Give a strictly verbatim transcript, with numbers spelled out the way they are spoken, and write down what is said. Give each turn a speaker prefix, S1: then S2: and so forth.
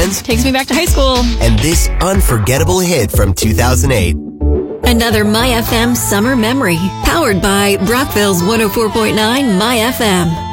S1: friends.
S2: Takes me back to high school.
S1: And this unforgettable hit from two thousand eight.
S3: Another My F M summer memory, powered by Brockville's one oh four point nine My F M.